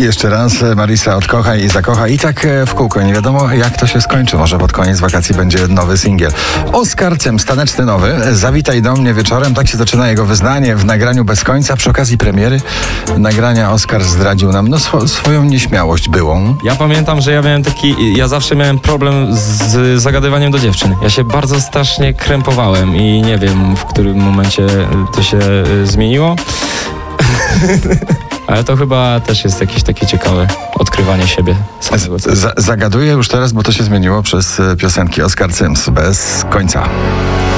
Jeszcze raz Marisa odkocha i zakocha i tak w kółko. Nie wiadomo, jak to się skończy. Może pod koniec wakacji będzie nowy singiel. Oskar Cyms, taneczny nowy. Zawitaj do mnie wieczorem. Tak się zaczyna jego wyznanie w nagraniu Bez końca. Przy okazji premiery nagrania Oskar zdradził nam swoją nieśmiałość byłą. Ja pamiętam, że ja zawsze miałem problem z zagadywaniem do dziewczyn. Ja się bardzo strasznie krępowałem i nie wiem, w którym momencie to się zmieniło. Ale to chyba też jest jakieś takie ciekawe odkrywanie siebie samego. Zagaduję już teraz, bo to się zmieniło przez piosenki Oskar Cyms. Bez końca.